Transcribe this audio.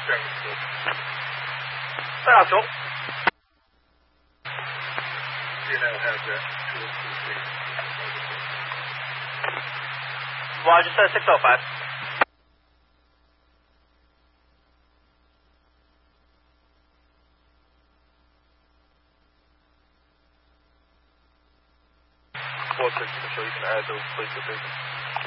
Peraltro. Roger, 605. Sure you can add those places.